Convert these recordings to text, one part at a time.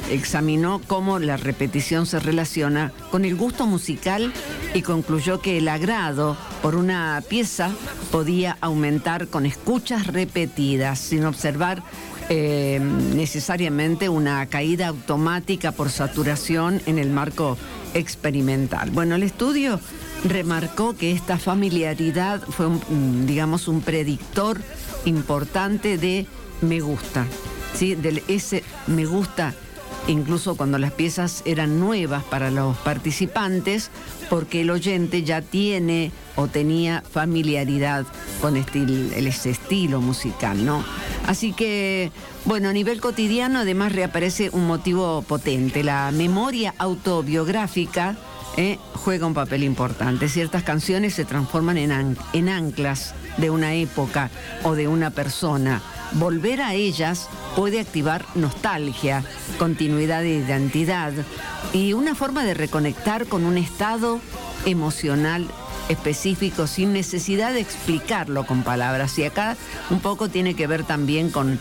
examinó cómo la repetición se relaciona con el gusto musical y concluyó que el agrado por una pieza podía aumentar con escuchas repetidas, sin observar necesariamente una caída automática por saturación en el marco experimental. Bueno, el estudio remarcó que esta familiaridad fue un predictor importante de me gusta, ¿sí? Ese me gusta incluso cuando las piezas eran nuevas para los participantes, porque el oyente ya tiene o tenía familiaridad con ese estilo musical, ¿no? Así que, bueno, a nivel cotidiano además reaparece un motivo potente. La memoria autobiográfica juega un papel importante. Ciertas canciones se transforman en anclas de una época o de una persona. Volver a ellas puede activar nostalgia, continuidad de identidad y una forma de reconectar con un estado emocional específico sin necesidad de explicarlo con palabras. Y acá un poco tiene que ver también con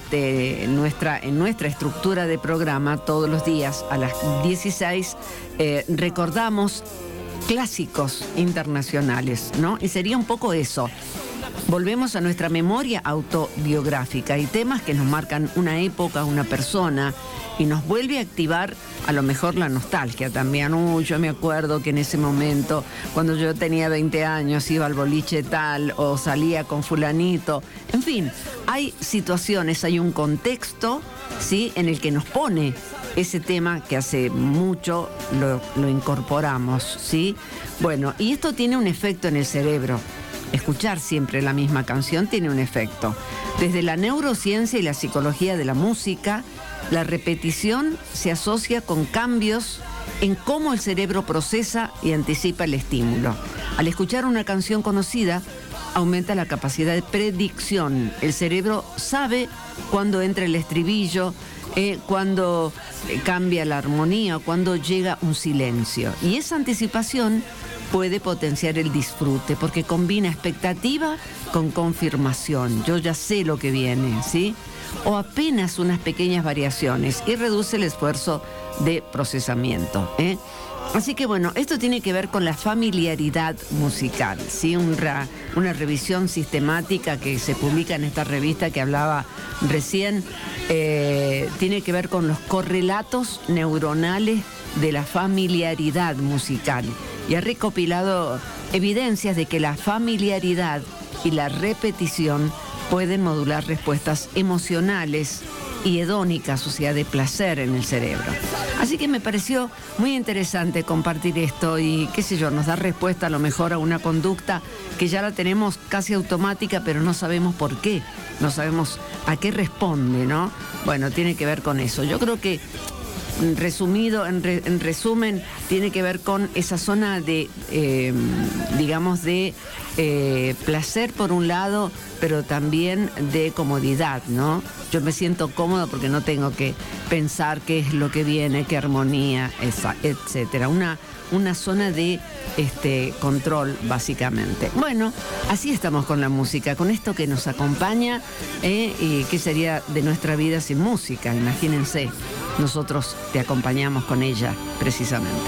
en nuestra estructura de programa. Todos los días a las 16 recordamos clásicos internacionales, ¿no? Y sería un poco eso. Volvemos a nuestra memoria autobiográfica y temas que nos marcan una época, una persona, y nos vuelve a activar a lo mejor la nostalgia también. Yo me acuerdo que en ese momento, cuando yo tenía 20 años, iba al boliche tal o salía con fulanito. En fin, hay situaciones, hay un contexto, ¿sí?, en el que nos pone ese tema que hace mucho lo incorporamos, ¿sí? Bueno, y esto tiene un efecto en el cerebro. Escuchar siempre la misma canción tiene un efecto. Desde la neurociencia y la psicología de la música, la repetición se asocia con cambios en cómo el cerebro procesa y anticipa el estímulo. Al escuchar una canción conocida, aumenta la capacidad de predicción. El cerebro sabe cuándo entra el estribillo, cuándo cambia la armonía, cuándo llega un silencio. Y esa anticipación puede potenciar el disfrute, porque combina expectativa con confirmación. Yo ya sé lo que viene, ¿sí? O apenas unas pequeñas variaciones y reduce el esfuerzo de procesamiento, Así que bueno, esto tiene que ver con la familiaridad musical, ¿sí? Una revisión sistemática que se publica en esta revista que hablaba recién, tiene que ver con los correlatos neuronales de la familiaridad musical y ha recopilado evidencias de que la familiaridad y la repetición pueden modular respuestas emocionales y hedónicas, o sea, de placer en el cerebro. Así que me pareció muy interesante compartir esto y, qué sé yo, nos da respuesta a lo mejor a una conducta que ya la tenemos casi automática, pero no sabemos por qué, no sabemos a qué responde, ¿no? Bueno, tiene que ver con eso. Yo creo que, resumido, en resumen, tiene que ver con esa zona de, placer por un lado, pero también de comodidad, ¿no? Yo me siento cómodo porque no tengo que pensar qué es lo que viene, qué armonía, etcétera. Una zona de control, básicamente. Bueno, así estamos con la música, con esto que nos acompaña, y qué sería de nuestra vida sin música. Imagínense, nosotros te acompañamos con ella, precisamente.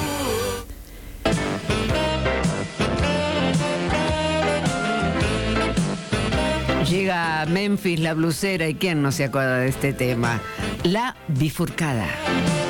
Llega Memphis, la blusera, y quién no se acuerda de este tema, La Bifurcada.